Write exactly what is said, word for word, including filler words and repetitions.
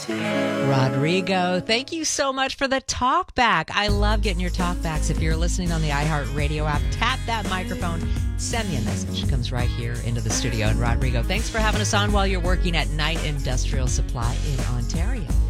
Rodrigo, thank you so much for the talk back. I love getting your talk backs. If you're listening on the iHeartRadio app, tap that microphone, send me a message. It comes right here into the studio. And Rodrigo, thanks for having us on while you're working at Knight Industrial Supply in Ontario.